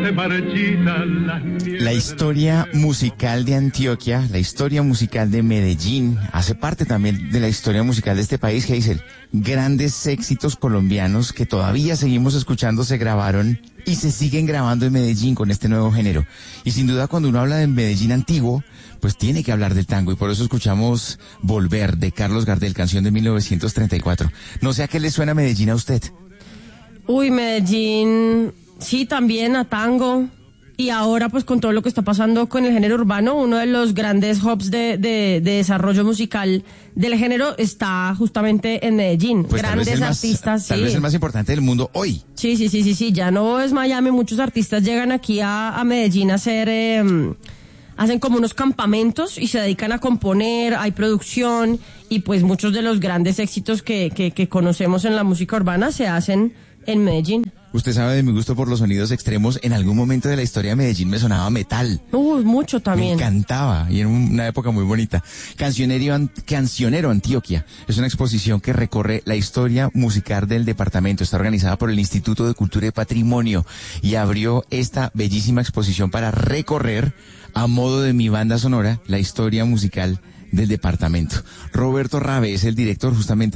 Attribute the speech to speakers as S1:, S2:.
S1: se marchitan las nieves.
S2: La historia musical de Antioquia, la historia musical de Medellín, hace parte también de la historia musical de este país, Hazel. Grandes éxitos colombianos que todavía seguimos escuchando se grabaron y se siguen grabando en Medellín con este nuevo género. Y sin duda cuando uno habla de Medellín antiguo, pues tiene que hablar del tango y por eso escuchamos Volver de Carlos Gardel, canción de 1934. No sé a qué le suena Medellín a usted.
S3: Uy, Medellín, sí, también a tango. Y ahora, pues, con todo lo que está pasando con el género urbano, uno de los grandes hubs de desarrollo musical del género está justamente en Medellín.
S2: Pues
S3: grandes artistas,
S2: tal vez el más importante del mundo hoy.
S3: Sí. Ya no es Miami. Muchos artistas llegan aquí a Medellín a hacer... hacen como unos campamentos y se dedican a componer, hay producción y pues muchos de los grandes éxitos que conocemos en la música urbana se hacen en Medellín.
S2: Usted sabe de mi gusto por los sonidos extremos. En algún momento de la historia de Medellín me sonaba metal.
S3: Mucho también.
S2: Me encantaba y en una época muy bonita. Cancionero Antioquia es una exposición que recorre la historia musical del departamento. Está organizada por el Instituto de Cultura y Patrimonio y abrió esta bellísima exposición para recorrer a modo de mi banda sonora la historia musical del departamento. Roberto Rabe es el director justamente